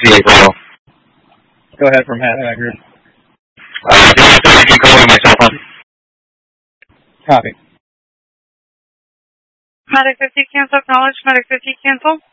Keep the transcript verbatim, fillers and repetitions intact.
sixty-eight Bravo. Go ahead from Hat Group. Uh, you can call me my cell phone. Copy. Medic fifty cancel, acknowledge, Medic fifty cancel.